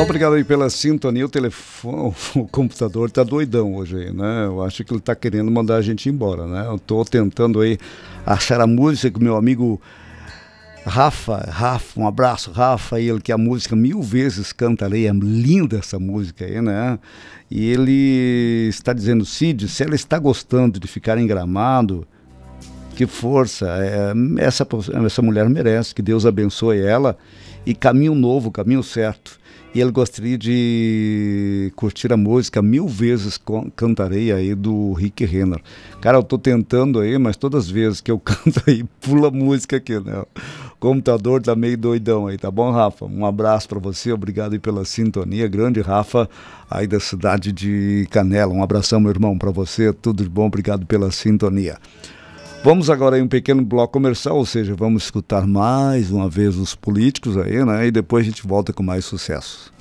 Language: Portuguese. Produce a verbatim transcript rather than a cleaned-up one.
Obrigado aí pela sintonia. O telefone, o computador tá doidão hoje aí, né? Eu acho que ele tá querendo mandar a gente embora, né? Eu tô tentando aí achar a música que o meu amigo Rafa, Rafa, um abraço, Rafa, ele que a música mil vezes cantarei, é linda essa música aí, né? E ele está dizendo, Cid, se ela está gostando de ficar em Gramado, que força, é, essa, essa mulher merece, que Deus abençoe ela, e caminho novo, caminho certo. E ele gostaria de curtir a música Mil Vezes Cantarei aí do Rick Renner. Cara, eu tô tentando aí, mas todas as vezes que eu canto aí, pula a música aqui, né? O computador tá meio doidão aí, tá bom, Rafa? Um abraço pra você, obrigado aí pela sintonia. Grande Rafa, aí da cidade de Canela. Um abração, meu irmão, pra você, tudo de bom, obrigado pela sintonia. Vamos agora em um pequeno bloco comercial, ou seja, vamos escutar mais uma vez os políticos aí, né? E depois a gente volta com mais sucesso.